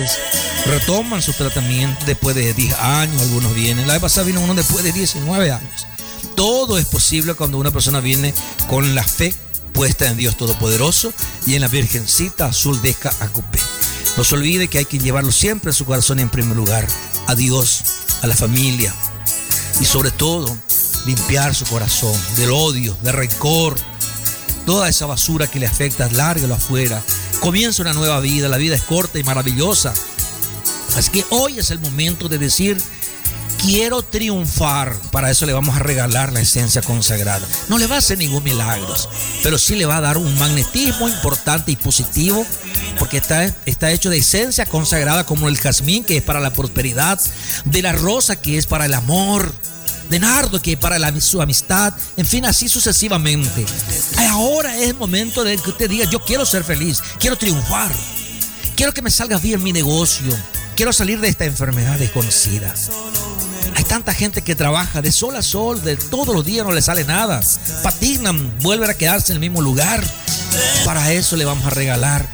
pacientes retoman su tratamiento después de 10 años, algunos vienen. La vez pasada vino uno después de 19 años. Todo es posible cuando una persona viene con la fe puesta en Dios Todopoderoso y en la Virgencita Azul de Acupé. No se olvide que hay que llevarlo siempre en su corazón en primer lugar, a Dios, a la familia y sobre todo limpiar su corazón del odio, del rencor, toda esa basura que le afecta, lárguelo afuera. Comienza una nueva vida, la vida es corta y maravillosa. Así que hoy es el momento de decir: quiero triunfar. Para eso le vamos a regalar la esencia consagrada. No le va a hacer ningún milagro, pero sí le va a dar un magnetismo importante y positivo, porque está hecho de esencia consagrada, como el jazmín, que es para la prosperidad, de la rosa, que es para el amor, de nardo, que es para su amistad, en fin, así sucesivamente. Ahora es el momento de que usted diga: yo quiero ser feliz, quiero triunfar, quiero que me salga bien mi negocio, quiero salir de esta enfermedad desconocida. Hay tanta gente que trabaja de sol a sol, de todos los días no le sale nada, patinan, vuelven a quedarse en el mismo lugar. Para eso le vamos a regalar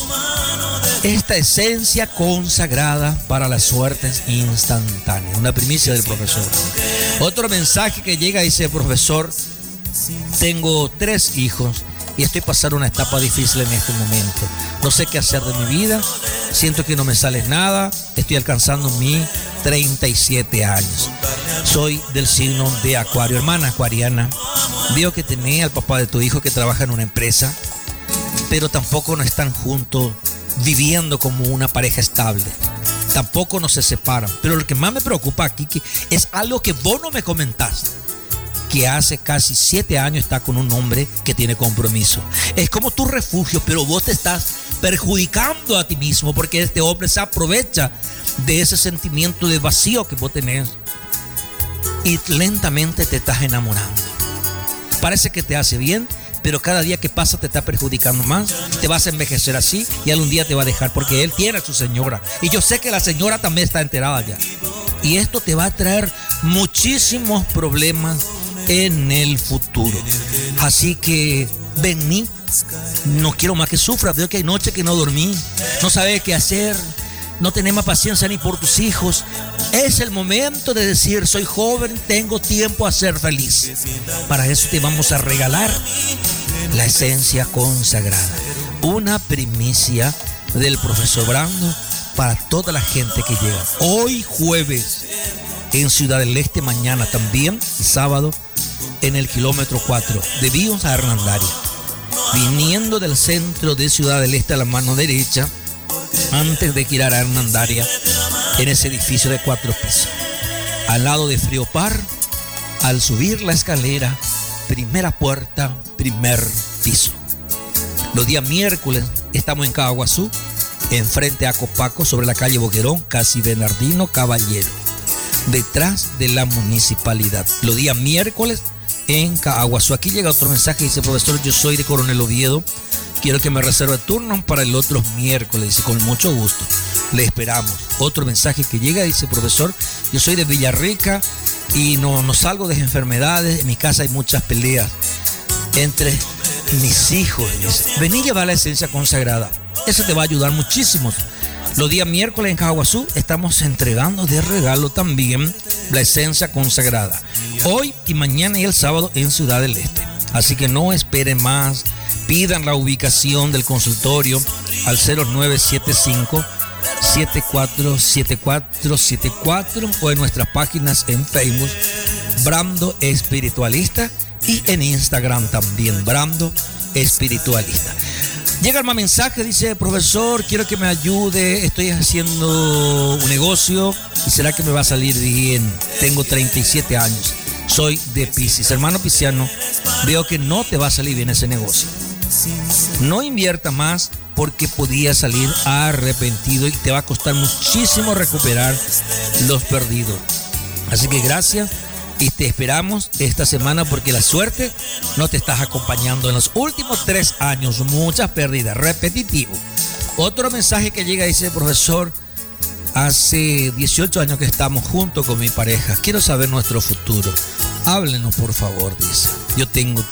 esta esencia consagrada para las suertes instantáneas, una primicia del profesor. Otro mensaje que llega dice: profesor, tengo 3 hijos y estoy pasando una etapa difícil en este momento. No sé qué hacer de mi vida, siento que no me sale nada, estoy alcanzando mis 37 años. Soy del signo de Acuario. Hermana acuariana, veo que tenés al papá de tu hijo que trabaja en una empresa, pero tampoco no están juntos viviendo como una pareja estable. Tampoco no se separan. Pero lo que más me preocupa aquí es algo que vos no me comentaste, que hace casi 7 años está con un hombre que tiene compromiso. Es como tu refugio, pero vos te estás perjudicando a ti mismo, porque este hombre se aprovecha de ese sentimiento de vacío que vos tenés y lentamente te estás enamorando. Parece que te hace bien, pero cada día que pasa te está perjudicando más. Te vas a envejecer así y algún día te va a dejar, porque él tiene a su señora y yo sé que la señora también está enterada ya, y esto te va a traer muchísimos problemas en el futuro. Así que vení, no quiero más que sufras. Veo que hay noches que no dormí, no sabes qué hacer, no tenés más paciencia ni por tus hijos. Es el momento de decir: soy joven, tengo tiempo a ser feliz. Para eso te vamos a regalar la esencia consagrada, una primicia del profesor Brando para toda la gente que llega. Hoy jueves en Ciudad del Este, mañana también, y sábado en el kilómetro 4 de Víos a Hernandaria, viniendo del centro de Ciudad del Este a la mano derecha, antes de girar a Hernandaria, en ese edificio de 4 pisos, al lado de Friopar. Al subir la escalera, primera puerta, primer piso. Los días miércoles estamos en Caguazú, enfrente a Copaco, sobre la calle Boquerón, casi Bernardino Caballero, detrás de la municipalidad. Los días miércoles en Caguazú. Aquí llega otro mensaje, dice: profesor, yo soy de Coronel Oviedo, quiero que me reserve turno para el otro miércoles. Dice: con mucho gusto, le esperamos. Otro mensaje que llega dice: profesor, yo soy de Villarrica y no salgo de enfermedades, en mi casa hay muchas peleas entre mis hijos. Dice: vení a llevar la esencia consagrada, eso te va a ayudar muchísimo. Los días miércoles en Caguazú estamos entregando de regalo también la esencia consagrada, hoy y mañana y el sábado en Ciudad del Este. Así que no esperen más, pidan la ubicación del consultorio al 0975 747474 o en nuestras páginas en Facebook Brando Espiritualista y en Instagram también Brando Espiritualista. Llega más mensaje, dice: profesor, quiero que me ayude, estoy haciendo un negocio y será que me va a salir bien. Tengo 37 años, soy de Piscis. Hermano pisciano, veo que no te va a salir bien ese negocio. No invierta más, porque podía salir arrepentido y te va a costar muchísimo recuperar los perdidos. Así que gracias y te esperamos esta semana, porque la suerte no te estás acompañando en los últimos 3 años. Muchas pérdidas, repetitivo. Otro mensaje que llega dice: profesor, hace 18 años que estamos juntos con mi pareja, quiero saber nuestro futuro, háblenos por favor. Dice: yo tengo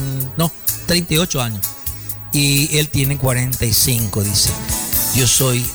38 años y él tiene 45. Dice: yo soy